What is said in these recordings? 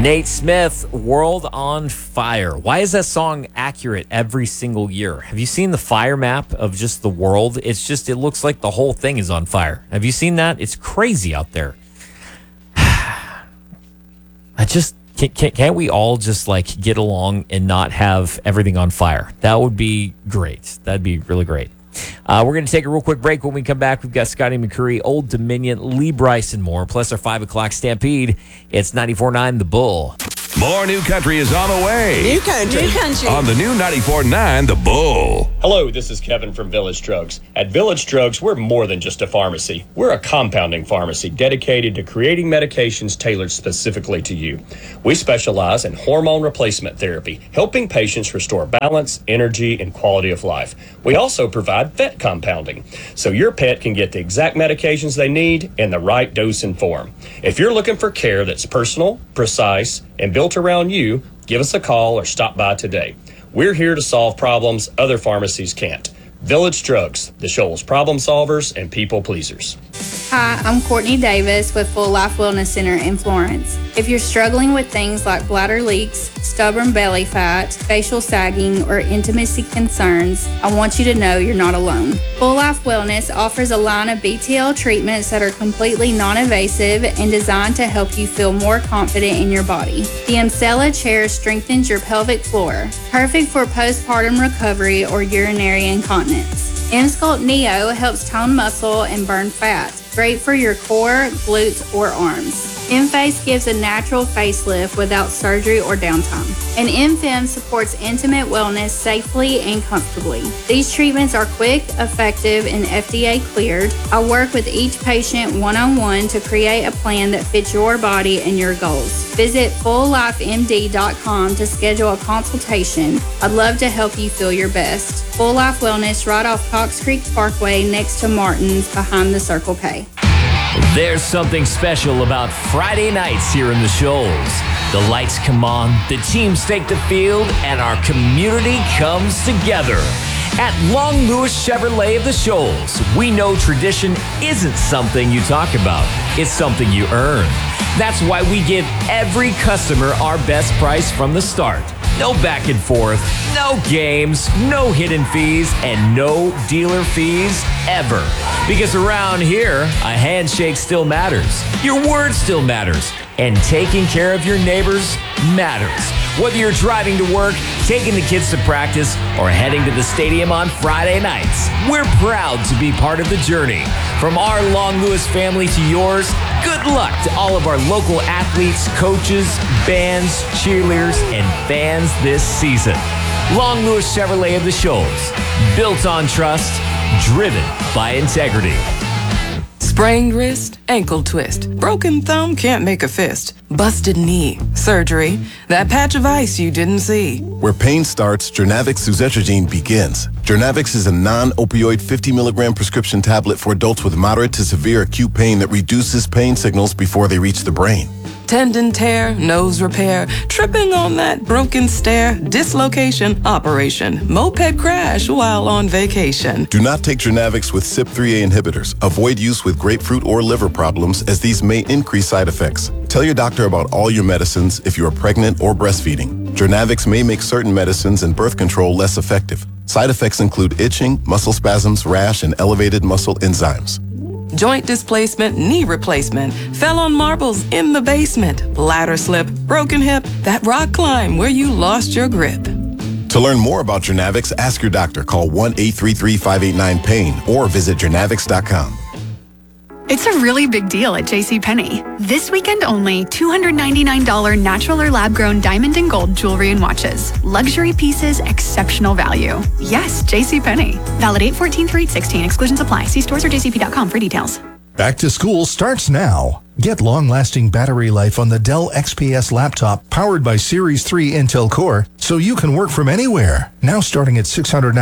Nate Smith, World on Fire. Why is that song accurate every single year? Have you seen the fire map of just the world? It looks like the whole thing is on fire. Have you seen that? It's crazy out there. Can't we all just like get along and not have everything on fire? That would be great. That'd be really great. We're going to take a real quick break. When we come back, we've got Scotty McCreery, Old Dominion, Lee Bryce, and more, plus our 5 o'clock Stampede. It's 94.9 The Bull. More New Country is on the way. New Country. On the new 94.9 The Bull. Hello, this is Kevin from Village Drugs. At Village Drugs, we're more than just a pharmacy. We're a compounding pharmacy dedicated to creating medications tailored specifically to you. We specialize in hormone replacement therapy, helping patients restore balance, energy, and quality of life. We also provide vet compounding, so your pet can get the exact medications they need in the right dose and form. If you're looking for care that's personal, precise, and built around you, give us a call or stop by today. We're here to solve problems other pharmacies can't. Village Drugs, the Shoals problem solvers and people pleasers. Hi, I'm Courtney Davis with Full Life Wellness Center in Florence. If you're struggling with things like bladder leaks, stubborn belly fat, facial sagging, or intimacy concerns, I want you to know you're not alone. Full Life Wellness offers a line of BTL treatments that are completely non-invasive and designed to help you feel more confident in your body. The Emsella chair strengthens your pelvic floor, perfect for postpartum recovery or urinary incontinence. Emsculpt Neo helps tone muscle and burn fat, great for your core, glutes, or arms. M-Face gives a natural facelift without surgery or downtime. And M-Fem supports intimate wellness safely and comfortably. These treatments are quick, effective, and FDA cleared. I work with each patient one-on-one to create a plan that fits your body and your goals. Visit FullLifeMD.com to schedule a consultation. I'd love to help you feel your best. Full Life Wellness right off Cox Creek Parkway next to Martin's behind the Circle K. There's something special about Friday nights here in the Shoals. The lights come on, the teams take the field, and our community comes together. At Long Lewis Chevrolet of the Shoals, we know tradition isn't something you talk about. It's something you earn. That's why we give every customer our best price from the start. No back and forth, no games, no hidden fees, and no dealer fees ever. Because around here, a handshake still matters. Your word still matters. And taking care of your neighbors matters. Whether you're driving to work, taking the kids to practice, or heading to the stadium on Friday nights, we're proud to be part of the journey. From our Long Lewis family to yours, good luck to all of our local athletes, coaches, bands, cheerleaders, and fans this season. Long Lewis Chevrolet of the Shoals, built on trust, driven by integrity. Sprained wrist, ankle twist, broken thumb can't make a fist, busted knee, surgery, that patch of ice you didn't see. Where pain starts, Jernavix suzetrigine begins. Jernavix is a non-opioid 50 milligram prescription tablet for adults with moderate to severe acute pain that reduces pain signals before they reach the brain. Tendon tear, nose repair, tripping on that broken stair, dislocation, operation, moped crash while on vacation. Do not take Jernavix with CYP3A inhibitors. Avoid use with grapefruit or liver problems as these may increase side effects. Tell your doctor about all your medicines if you are pregnant or breastfeeding. Jernavix may make certain medicines and birth control less effective. Side effects include itching, muscle spasms, rash, and elevated muscle enzymes. Joint displacement, knee replacement, fell on marbles in the basement, ladder slip, broken hip, that rock climb where you lost your grip. To learn more about Jernavix, ask your doctor. Call 1-833-589-PAIN or visit jernavix.com. It's a really big deal at JCPenney. This weekend only, $299 natural or lab-grown diamond and gold jewelry and watches. Luxury pieces, exceptional value. Yes, JCPenney. Valid 8/14 through 8/16. Exclusions apply. See stores or jcp.com for details. Back to school starts now. Get long-lasting battery life on the Dell XPS laptop powered by Series 3 Intel Core so you can work from anywhere. Now starting at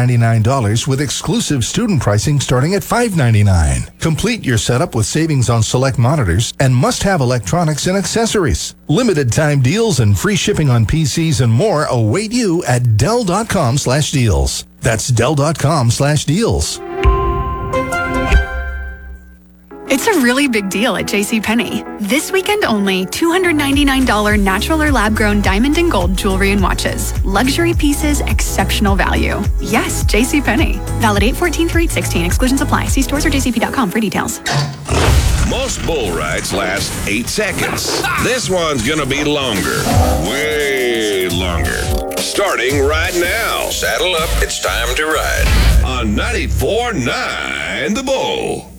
$699 with exclusive student pricing starting at $599. Complete your setup with savings on select monitors and must-have electronics and accessories. Limited time deals and free shipping on PCs and more await you at Dell.com/deals. That's Dell.com/deals. It's a really big deal at JCPenney. This weekend only, $299 natural or lab-grown diamond and gold jewelry and watches. Luxury pieces, exceptional value. Yes, JCPenney. Valid 8/14 through 8/16. Exclusions apply. See stores or jcp.com for details. Most bull rides last 8 seconds. This one's gonna be longer. Way longer. Starting right now. Saddle up, it's time to ride. On 94.9 The Bull.